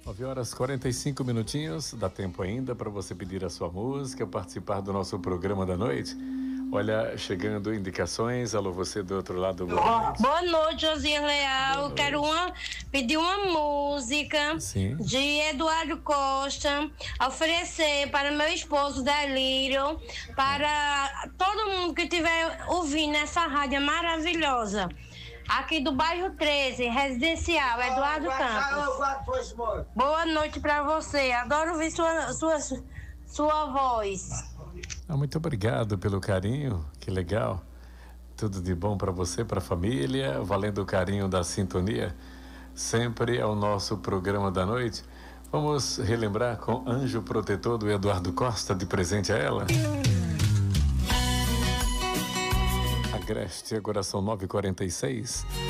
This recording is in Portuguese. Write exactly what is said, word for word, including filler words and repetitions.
nove horas e quarenta e cinco minutinhos, dá tempo ainda para você pedir a sua música, participar do nosso programa da noite. Olha, chegando indicações, alô, você do outro lado. Boa noite, boa noite Josias Leal. Boa Quero uma, pedir uma música Sim. de Eduardo Costa, oferecer para meu esposo Delírio, para todo mundo que estiver ouvindo essa rádio maravilhosa. Aqui do bairro treze, residencial, Eduardo Campos. Boa noite para você. Adoro ouvir sua, sua, sua voz. Ah, muito obrigado pelo carinho, que legal. Tudo de bom para você, para a família, valendo o carinho da sintonia. Sempre é o nosso programa da noite. Vamos relembrar com Anjo Protetor do Eduardo Costa, de presente a ela. Agreste, agora são nove e quarenta e seis.